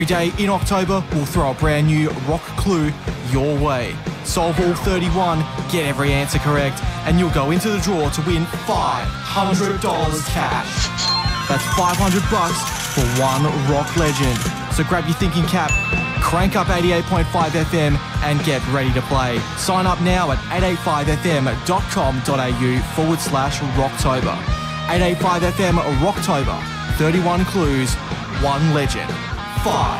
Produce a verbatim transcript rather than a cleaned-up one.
Every day in October, we'll throw a brand new rock clue your way. Solve all thirty-one, get every answer correct, and you'll go into the draw to win five hundred dollars cash. That's five hundred bucks for one rock legend. So grab your thinking cap, crank up eighty-eight point five F M, and get ready to play. Sign up now at eight eight five f m dot com dot a u forward slash Rocktober. eight eight five F M Rocktober. thirty-one clues, one legend. Five